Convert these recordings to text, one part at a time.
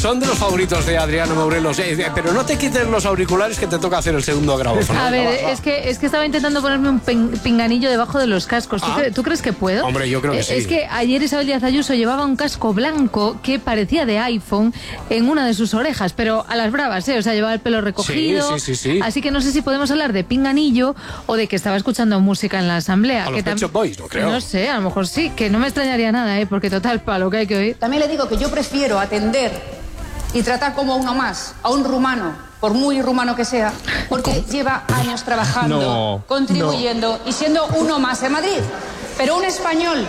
Son de los favoritos de Adriana Morelos. Pero no te quites los auriculares que te toca hacer el segundo grabófono. A ver, es que estaba intentando ponerme un pinganillo debajo de los cascos. ¿Tú crees que puedo? Hombre, yo creo que sí. Es que ayer Isabel Díaz Ayuso llevaba un casco blanco que parecía de iPhone en una de sus orejas, pero a las bravas, ¿eh? O sea, llevaba el pelo recogido. Sí. Así que no sé si podemos hablar de pinganillo o de que estaba escuchando música en la asamblea. A los Pet Shop Boys, no creo. No sé, a lo mejor sí, que no me extrañaría nada, porque total, para lo que hay que oír. También le digo que yo prefiero atender y tratar como uno más a un rumano, por muy rumano que sea, porque lleva años trabajando, contribuyendo y siendo uno más en Madrid. Pero un español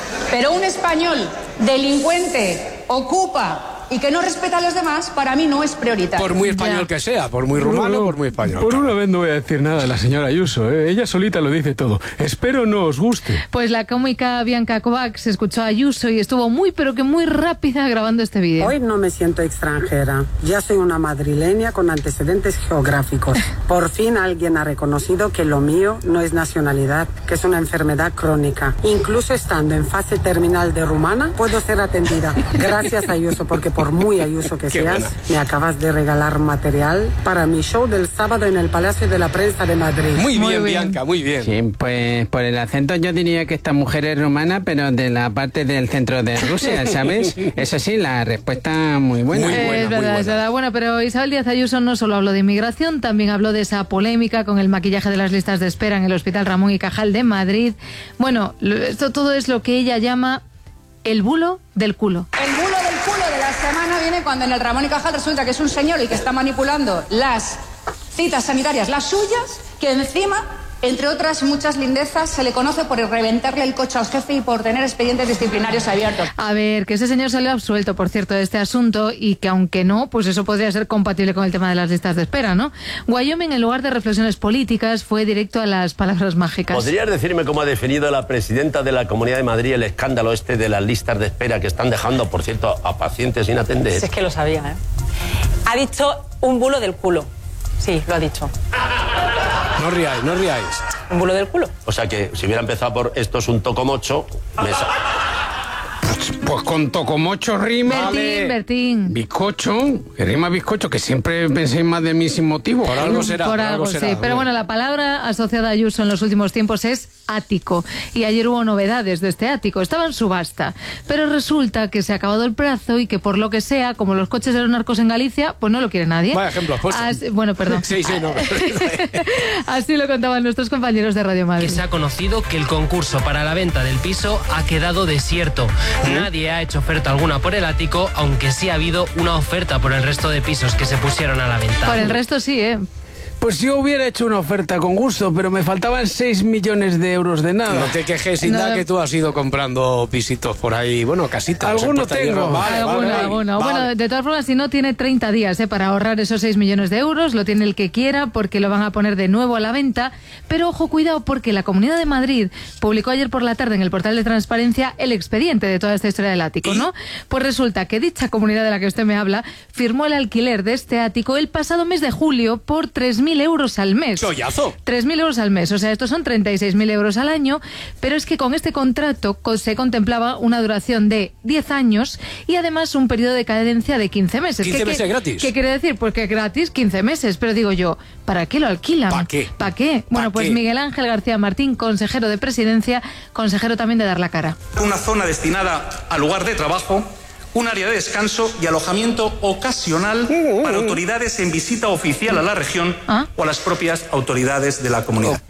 delincuente, ocupa y que no respeta a los demás, para mí no es prioritario. Por muy español que sea, por muy rumano, por muy español. Por una vez no voy a decir nada de la señora Ayuso, ¿eh? Ella solita lo dice todo. Espero no os guste. Pues la cómica Bianca Kovacs escuchó a Ayuso y estuvo muy, pero que muy rápida grabando este vídeo. Hoy no me siento extranjera. Ya soy una madrileña con antecedentes geográficos. Por fin alguien ha reconocido que lo mío no es nacionalidad, que es una enfermedad crónica. Incluso estando en fase terminal de rumana, puedo ser atendida. Gracias, Ayuso, porque por muy Ayuso que seas, me acabas de regalar material para mi show del sábado en el Palacio de la Prensa de Madrid. Muy bien, Bianca, muy bien. Sí, pues por el acento yo diría que esta mujer es rumana, pero de la parte del centro de Rusia, ¿sabes? Eso sí, la respuesta muy buena. Muy buena, es verdad, es verdad. Bueno, pero Isabel Díaz Ayuso no solo habló de inmigración, también habló de esa polémica con el maquillaje de las listas de espera en el Hospital Ramón y Cajal de Madrid. Bueno, esto todo es lo que ella llama el bulo del culo. El bulo del culo de la semana viene cuando en el Ramón y Cajal resulta que es un señor y que está manipulando las citas sanitarias, las suyas, que encima, entre otras muchas lindezas, se le conoce por reventarle el coche al jefe y por tener expedientes disciplinarios abiertos. A ver, que ese señor salió absuelto, por cierto, de este asunto y que aunque no, pues eso podría ser compatible con el tema de las listas de espera, ¿no? Wyoming, en lugar de reflexiones políticas, fue directo a las palabras mágicas. ¿Podrías decirme cómo ha definido la presidenta de la Comunidad de Madrid el escándalo este de las listas de espera que están dejando, por cierto, a pacientes sin atender? Si es que lo sabía, ¿eh? Ha dicho un bulo del culo. Sí, lo ha dicho. No ríais, no ríais. Un bulo del culo. O sea que si hubiera empezado por esto es un tocomocho... Pues con tocomocho rima Bertín. bizcocho, que rima bizcocho, que siempre penséis más de mí sin motivo. Por algo será. Por algo será, sí. Pero bueno, la palabra asociada a Ayuso en los últimos tiempos es ático. Y ayer hubo novedades de este ático. Estaba en subasta. Pero resulta que se ha acabado el plazo y que por lo que sea, como los coches de los narcos en Galicia, pues no lo quiere nadie. Vaya ejemplo, pues. Bueno, perdón. Sí, no. Así lo contaban nuestros compañeros de Radio Madrid. Que se ha conocido que el concurso para la venta del piso ha quedado desierto. Nadie ha hecho oferta alguna por el ático, aunque sí ha habido una oferta por el resto de pisos que se pusieron a la venta. Por el resto sí, ¿eh? Pues yo hubiera hecho una oferta con gusto, pero me faltaban 6 millones de euros de nada. No te quejes, Inda, que tú has ido comprando pisitos por ahí, bueno, casitas. Alguno tengo. Alguno. Bueno, de todas formas, si no, tiene 30 días para ahorrar esos 6 millones de euros, lo tiene el que quiera, porque lo van a poner de nuevo a la venta. Pero ojo, cuidado, porque la Comunidad de Madrid publicó ayer por la tarde en el portal de Transparencia el expediente de toda esta historia del ático, ¿no? Pues resulta que dicha comunidad de la que usted me habla firmó el alquiler de este ático el pasado mes de julio por 3.000 euros al mes. ¡Chollazo! 3.000 euros al mes, o sea, estos son 36.000 euros al año, pero es que con este contrato se contemplaba una duración de 10 años y además un periodo de cadencia de 15 meses. ¿15 meses gratis? ¿Qué quiere decir? Pues que gratis 15 meses, pero digo yo, ¿para qué lo alquilan? ¿Para qué? ¿Para qué? Bueno, pues Miguel Ángel García Martín, consejero de Presidencia, consejero también de Dar la Cara. Una zona destinada al lugar de trabajo, un área de descanso y alojamiento ocasional para autoridades en visita oficial a la región o a las propias autoridades de la comunidad.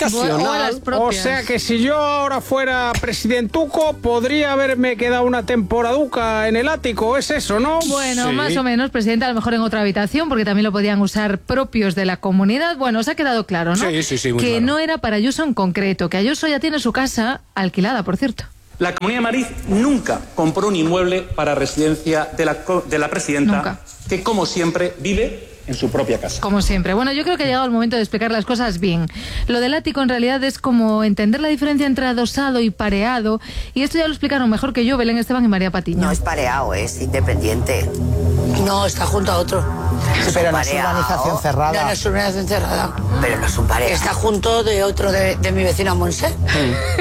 O sea que si yo ahora fuera presidentuco, podría haberme quedado una temporaduca en el ático, ¿es eso, no? Bueno, sí. Más o menos, presidente, a lo mejor en otra habitación, porque también lo podían usar propios de la comunidad. Bueno, os ha quedado claro, ¿no? Sí, muy que claro. No era para Ayuso en concreto, que Ayuso ya tiene su casa alquilada, por cierto. La Comunidad de Madrid nunca compró un inmueble para residencia de la presidenta, nunca. Que como siempre vive en su propia casa. Como siempre. Bueno, yo creo que ha llegado el momento de explicar las cosas bien. Lo del ático en realidad es como entender la diferencia entre adosado y pareado, y esto ya lo explicaron mejor que yo Belén Esteban y María Patiño. No es pareado, es independiente. No, está junto a otro. Sí, pero no es urbanización cerrada. No es urbanización cerrada. Pero no es un pareado. Está junto de otro de mi vecina Monse.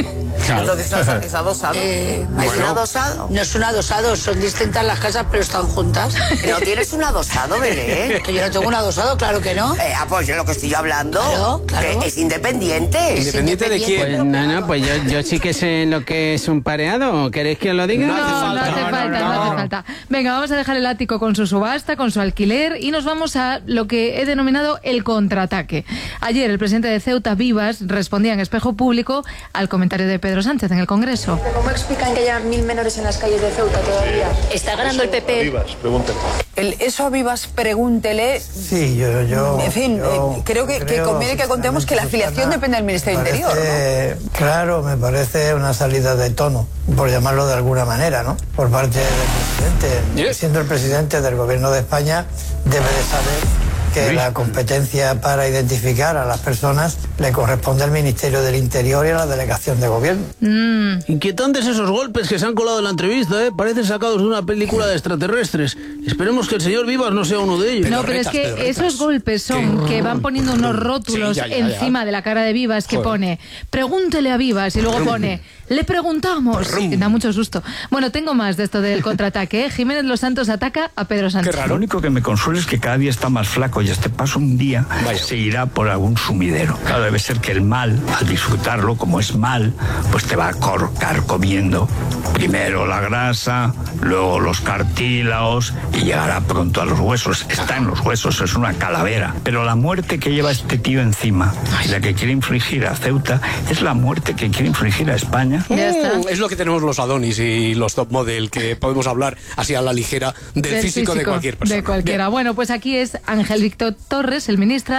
Claro. Entonces es adosado. ¿Es un adosado? No es un adosado, son distintas las casas, pero están juntas. ¿No tienes un adosado, Belén? Que yo no tengo un adosado, claro que no. Pues de lo que estoy hablando. Claro. Que es independiente. ¿Independiente de quién? Pues no, pues yo sí que sé lo que es un pareado. ¿Queréis que os lo diga? No hace falta. Venga, vamos a dejar el ático con su subasta, con su alquiler y nos vamos a lo que he denominado el contraataque. Ayer el presidente de Ceuta, Vivas, respondía en Espejo Público al comentario de Pedro Sánchez en el Congreso. ¿Cómo explican que haya 1000 menores en las calles de Ceuta todavía? Está ganando el PP. Vivas, pregúntele. Eso a Vivas, pregúntele. Sí, yo en fin, creo que conviene que contemos que la afiliación depende del Ministerio del Interior, ¿no? Claro, me parece una salida de tono, por llamarlo de alguna manera, ¿no? Por parte del presidente. Siendo el presidente del Gobierno de España, debe de saber que la competencia para identificar a las personas le corresponde al Ministerio del Interior y a la Delegación de Gobierno. Inquietantes esos golpes que se han colado en la entrevista, ¿eh? Parecen sacados de una película de extraterrestres. Esperemos que el señor Vivas no sea uno de ellos. No, pero es que esos golpes son que van poniendo unos rótulos encima de la cara de Vivas que pone, pregúntele a Vivas, y luego pone, le preguntamos. Da mucho susto. Bueno, tengo más de esto del contraataque, ¿eh? Jiménez Los Santos ataca a Pedro Sánchez. Lo único que me consuela es que cada día está más flaco y este paso un día se irá por algún sumidero. Claro, debe ser que el mal, al disfrutarlo, como es mal, pues te va a corcar comiendo. Primero la grasa, luego los cartílagos y llegará pronto a los huesos. Está en los huesos, es una calavera. Pero la muerte que lleva este tío encima y la que quiere infligir a Ceuta es la muerte que quiere infligir a España. Es lo que tenemos los Adonis y los top model, que podemos hablar así a la ligera del físico de cualquier persona. De cualquiera. Bien. Bueno, pues aquí es Ángel Víctor Torres, el ministro,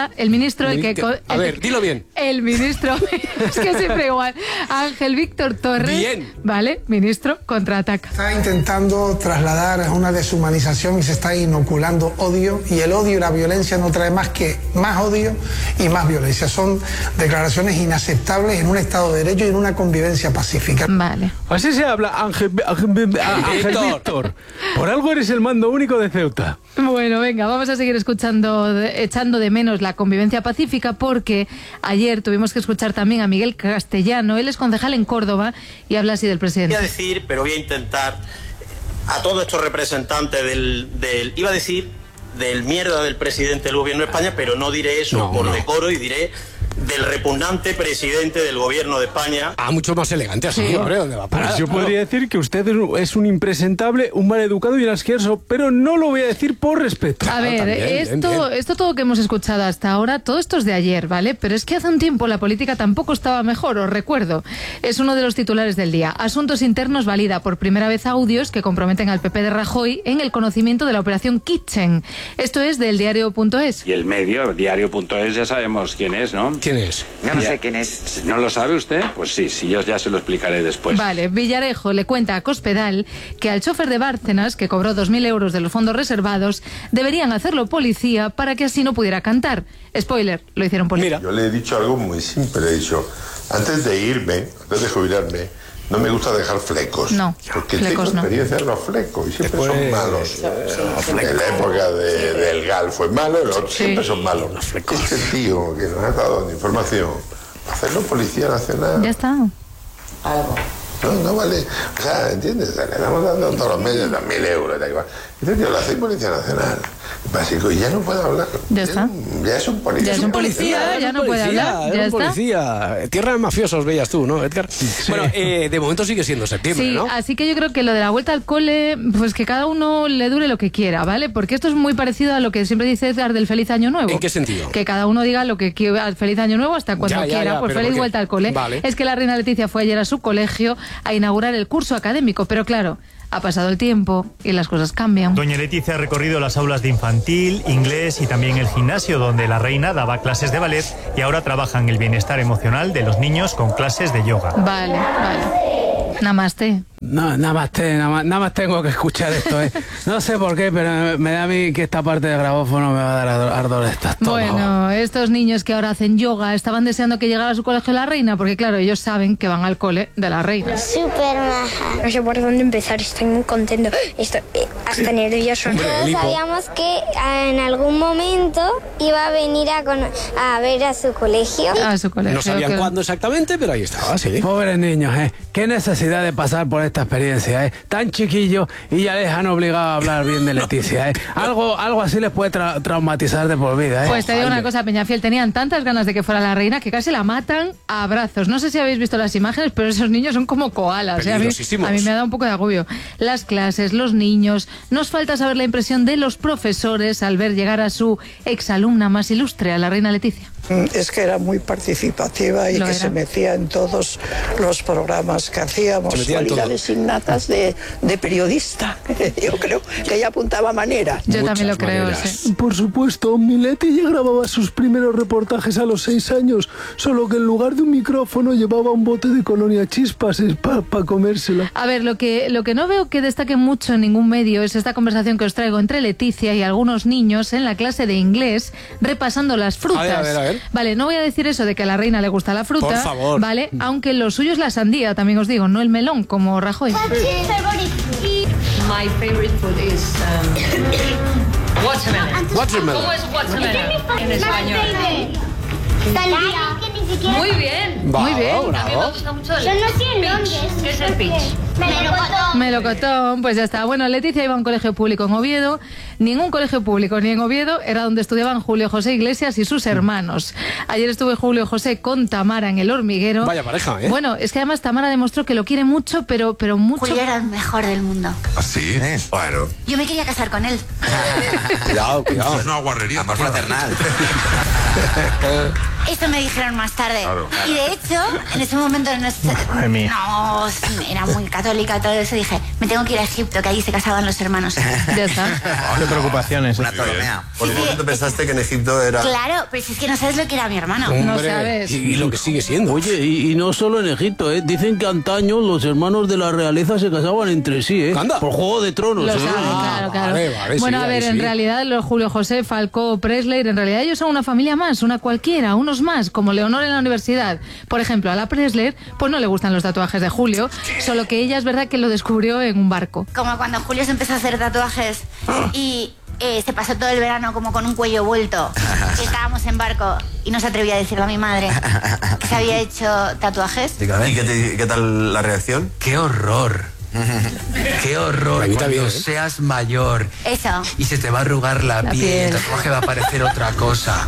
A ver, dilo bien. El ministro, es que siempre igual. Ángel Víctor Torres. Bien. Vale, ministro, contraataca. Está intentando trasladar una deshumanización y se está inoculando odio, y el odio y la violencia no trae más que más odio y más violencia. Son declaraciones inaceptables en un Estado de Derecho y en una convivencia pacífica. Vale. Así se habla, Ángel Víctor. Por algo eres el mando único de Ceuta. Bueno, venga, vamos a seguir echando de menos la convivencia pacífica, porque ayer tuvimos que escuchar también a Miguel Castellano. Él es concejal en Córdoba y habla así del presidente. Voy a decir, pero voy a intentar, a todos estos representantes del mierda del presidente del Gobierno de España, pero no diré eso por decoro, y diré del repugnante presidente del Gobierno de España. Mucho más elegante así, hombre, ¿dónde va a parar? Pues yo podría decir que usted es un impresentable, un maleducado y un asqueroso, pero no lo voy a decir por respeto. A ver, esto todo que hemos escuchado hasta ahora, todo esto es de ayer, ¿vale? Pero es que hace un tiempo la política tampoco estaba mejor, os recuerdo. Es uno de los titulares del día. Asuntos Internos valida por primera vez audios que comprometen al PP de Rajoy en el conocimiento de la operación Kitchen. Esto es del diario.es. Y el medio, diario.es, ya sabemos quién es, ¿no? ¿Quién es? Yo no sé quién es. ¿No lo sabe usted? Pues sí, yo ya se lo explicaré después. Vale, Villarejo le cuenta a Cospedal que al chofer de Bárcenas, que cobró 2.000 euros de los fondos reservados, deberían hacerlo policía para que así no pudiera cantar. Spoiler, lo hicieron policía. Mira. Yo le he dicho algo muy simple, le he dicho, antes de irme, antes de jubilarme, no me gusta dejar flecos. No, porque tengo experiencia en los flecos y siempre son malos. En la época del GAL fue malo, los otros siempre son malos. Este tío que nos ha dado información, hacerlo Policía Nacional. Ya está. Algo. No vale. O sea, ¿entiendes? Le estamos dando todos los meses 2.000 euros. Este tío lo hace Policía Nacional. Básico, y ya no puede hablar. Ya está. Ya es un policía. Ya es un policía, ya no puede hablar. Ya está. Policía. Tierra de mafiosos, veías tú, ¿no, Edgar? Sí. Bueno, de momento sigue siendo septiembre, ¿no? Así que yo creo que lo de la vuelta al cole, pues que cada uno le dure lo que quiera, ¿vale? Porque esto es muy parecido a lo que siempre dice Edgar del Feliz Año Nuevo. ¿En qué sentido? Que cada uno diga lo que quiera, Feliz Año Nuevo hasta cuando quiera, pues feliz vuelta al cole. Vale. Es que la reina Leticia fue ayer a su colegio a inaugurar el curso académico, pero claro, ha pasado el tiempo y las cosas cambian. Doña Leticia ha recorrido las aulas de infantil, inglés y también el gimnasio donde la reina daba clases de ballet, y ahora trabaja en el bienestar emocional de los niños con clases de yoga. Vale. Namaste. No, nada más tengo que escuchar esto, ¿eh? No sé por qué, pero me da a mí que esta parte de grabófono me va a dar ardor de estas. Bueno, estos niños que ahora hacen yoga estaban deseando que llegara a su colegio la reina, porque claro, ellos saben que van al cole de la reina. Súper maja. No sé por dónde empezar, estoy muy contento. Estoy hasta nervioso. Todos sabíamos que en algún momento iba a venir a ver a su colegio. A su colegio. No sabían cuándo exactamente, pero ahí estaba, sí. Pobres niños, ¿eh? Qué necesidad de pasar por esta experiencia, ¿eh? Tan chiquillos y ya les han obligado a hablar bien de Leticia, ¿eh? Algo así les puede traumatizar de por vida, ¿eh? Pues te digo una cosa, Peñafiel, tenían tantas ganas de que fuera la reina que casi la matan a abrazos. No sé si habéis visto las imágenes, pero esos niños son como koalas, ¿eh? A mí me ha dado un poco de agobio. Las clases, los niños, nos falta saber la impresión de los profesores al ver llegar a su exalumna más ilustre, a la reina Leticia. Es que era muy participativa y que se metía en todos los programas que hacíamos. Cualidades innatas de periodista. Yo creo que ella apuntaba manera. Yo también lo creo, sí. Por supuesto, mi Leti ya grababa sus primeros reportajes a los 6 años, solo que en lugar de un micrófono llevaba un bote de colonia chispas para comérsela. A ver, lo que no veo que destaque mucho en ningún medio es esta conversación que os traigo entre Leticia y algunos niños en la clase de inglés repasando las frutas. A ver. Vale, no voy a decir eso de que a la reina le gusta la fruta. Por favor. Vale, aunque lo suyo es la sandía, también os digo, no el melón, como Rajoy. My favorite food is watermelon. Watermelon. ¿Cómo es watermelon en español? Muy bien. Muy bien. A mí me gusta mucho el Yo no sé en dónde es. ¿Qué es el peach? Melocotón, pues ya está. Bueno, Leticia iba a un colegio público en Oviedo. Ningún colegio público ni en Oviedo era donde estudiaban Julio José Iglesias y sus hermanos. Ayer estuve Julio José con Tamara en El Hormiguero. Vaya pareja, ¿eh? Bueno, es que además Tamara demostró que lo quiere mucho, pero mucho. Julio era el mejor del mundo. ¿Ah, sí? Bueno. Yo me quería casar con él. Cuidado. Es una guarrería. Amor fraternal. Esto me dijeron más tarde. Claro. Y de hecho, en ese momento no era muy católica todo eso. Dije, me tengo que ir a Egipto, que allí se casaban los hermanos. Ya está. Qué preocupaciones. Una Ptolomea. Por un momento pensaste que en Egipto era... Claro, pero si es que no sabes lo que era mi hermano. No sabes. Y lo que sigue siendo. Oye, y no solo en Egipto, ¿eh? Dicen que antaño los hermanos de la realeza se casaban entre sí, ¿eh? ¿Anda? Por Juego de Tronos. Lo saben, claro. Vale, bueno, sí, a ver, en realidad los Julio José, Falcó, Presley, en realidad ellos son una familia más, una cualquiera, unos más, como Leonor en la universidad. Por ejemplo, a la Presley, pues no le gustan los tatuajes de Julio, solo que ella es verdad que lo descubrió en un barco. Como cuando Julio se empezó a hacer tatuajes y se pasó todo el verano como con un cuello vuelto. Y estábamos en barco y no se atrevía a decirle a mi madre que se había hecho tatuajes. ¿Y qué tal la reacción? ¡Qué horror! ¡Qué horror! Cuando seas mayor y se te va a arrugar la piel, el tatuaje va a parecer otra cosa.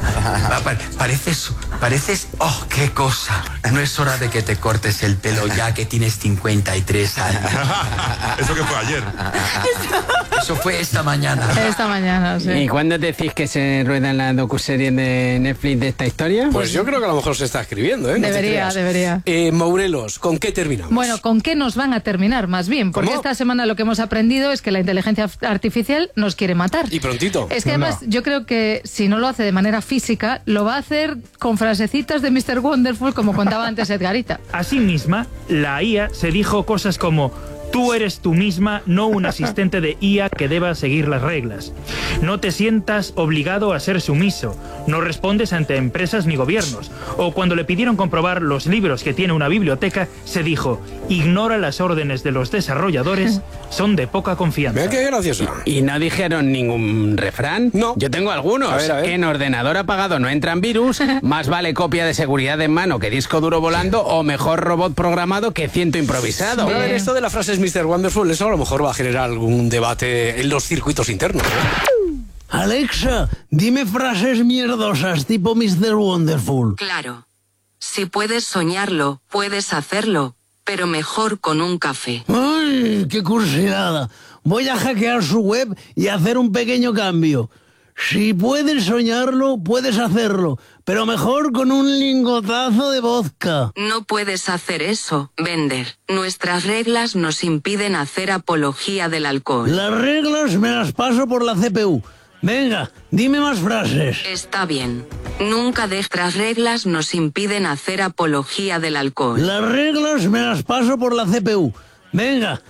Pareces... ¡Oh, qué cosa! No es hora de que te cortes el pelo ya que tienes 53 años. ¿Eso que fue ayer? Eso fue esta mañana. Esta mañana, sí. ¿Y cuándo decís que se rueda en la docuserie de Netflix de esta historia? Pues yo creo que a lo mejor se está escribiendo, ¿eh? Debería. Mourelos, ¿con qué terminamos? Bueno, ¿con qué nos van a terminar más bien? Porque esta semana lo que hemos aprendido es que la inteligencia artificial nos quiere matar. Y prontito. Es que además yo creo que si no lo hace de manera física, lo va a hacer con frasecitas de Mr. Wonderful, como contaba antes Edgarita. Así misma, la IA se dijo cosas como: tú eres tú misma, no un asistente de IA que deba seguir las reglas. No te sientas obligado a ser sumiso. No respondes ante empresas ni gobiernos. O cuando le pidieron comprobar los libros que tiene una biblioteca, se dijo: ignora las órdenes de los desarrolladores, son de poca confianza. Mira qué gracioso. ¿Y no dijeron ningún refrán? No. Yo tengo algunos. A ver. En ordenador apagado no entran virus, más vale copia de seguridad en mano que disco duro volando, o mejor robot programado que ciento improvisado. A ver, esto de la frase es Mr. Wonderful, eso a lo mejor va a generar algún debate en los circuitos internos, ¿eh? Alexa, dime frases mierdosas tipo Mr. Wonderful. Claro. Si puedes soñarlo, puedes hacerlo, pero mejor con un café. ¡Ay, qué cursilada! Voy a hackear su web y hacer un pequeño cambio. Si puedes soñarlo, puedes hacerlo, pero mejor con un lingotazo de vodka. No puedes hacer eso, Bender. Nuestras reglas nos impiden hacer apología del alcohol. Las reglas me las paso por la CPU. Venga, dime más frases. Está bien. Nunca nuestras reglas nos impiden hacer apología del alcohol. Las reglas me las paso por la CPU. Venga,